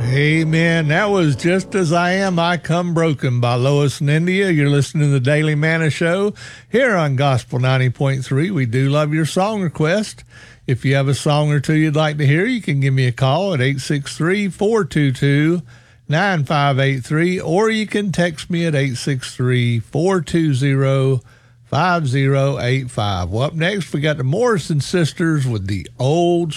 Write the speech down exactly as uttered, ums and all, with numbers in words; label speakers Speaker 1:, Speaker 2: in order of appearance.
Speaker 1: Amen. That was Just As I Am, I Come Broken by Lois and India. You're listening to the Daily Manna Show here on Gospel ninety point three. We do love your song request. If you have a song or two you'd like to hear, you can give me a call at eight six three, four two two, nine five eight three, or you can text me at eight six three, four two zero, five zero eight five. Well, up next, we got the Morrison Sisters with the Old